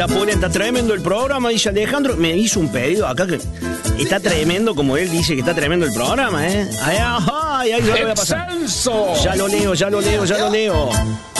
Hola, Pulenta, tremendo el programa, dice Alejandro. Me hizo un pedido acá que está tremendo, como él dice que está tremendo el programa, ¿eh? Ay, yo lo voy a pasar. ¡Excelso! Ya lo leo.